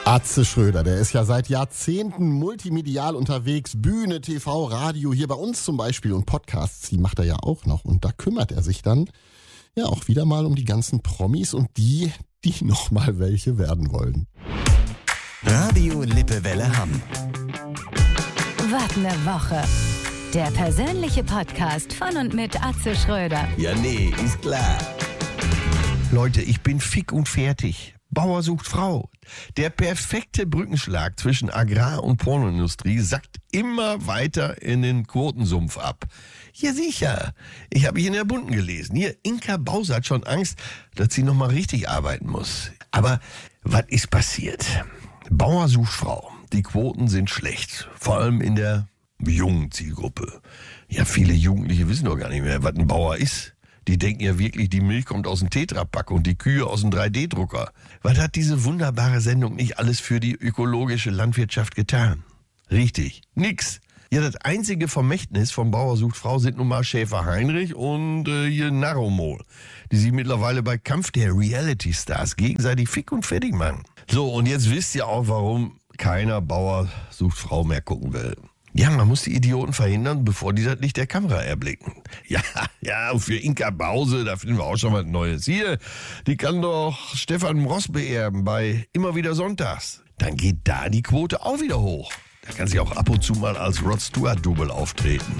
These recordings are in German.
Atze Schröder, der ist ja seit Jahrzehnten multimedial unterwegs. Bühne, TV, Radio, hier bei uns zum Beispiel und Podcasts, die macht er ja auch noch. Und da kümmert er sich dann ja auch wieder mal um die ganzen Promis und die noch mal welche werden wollen. Radio Lippewelle Hamm. Was ne Woche. Der persönliche Podcast von und mit Atze Schröder. Ja, nee, ist klar. Leute, ich bin fick und fertig. Bauer sucht Frau. Der perfekte Brückenschlag zwischen Agrar- und Pornoindustrie sackt immer weiter in den Quotensumpf ab. Ja sicher, ich habe mich in der Bunten gelesen. Hier, Inka Bause hat schon Angst, dass sie nochmal richtig arbeiten muss. Aber was ist passiert? Bauer sucht Frau. Die Quoten sind schlecht, vor allem in der jungen Zielgruppe. Ja, viele Jugendliche wissen doch gar nicht mehr, was ein Bauer ist. Die denken ja wirklich, die Milch kommt aus dem Tetrapack und die Kühe aus dem 3D-Drucker. Was hat diese wunderbare Sendung nicht alles für die ökologische Landwirtschaft getan? Richtig, nix. Ja, das einzige Vermächtnis vom Bauer sucht Frau sind nun mal Schäfer Heinrich und hier Narromol, die sich mittlerweile bei Kampf der Reality-Stars gegenseitig fick und fertig machen. So, und jetzt wisst ihr auch, warum keiner Bauer sucht Frau mehr gucken will. Ja, man muss die Idioten verhindern, bevor die das Licht der Kamera erblicken. Ja, und für Inka Bause, da finden wir auch schon was Neues. Hier, die kann doch Stefan Mross beerben bei Immer wieder Sonntags. Dann geht da die Quote auch wieder hoch. Da kann sie auch ab und zu mal als Rod Stewart-Double auftreten.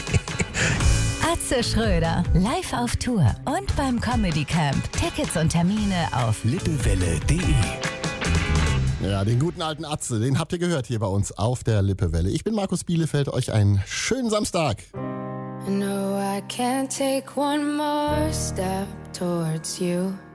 Atze Schröder, live auf Tour und beim Comedy Camp. Tickets und Termine auf lippewelle.de. Ja, den guten alten Atze, den habt ihr gehört hier bei uns auf der Lippewelle. Ich bin Markus Bielefeld, euch einen schönen Samstag. No, I can't take one more step towards you.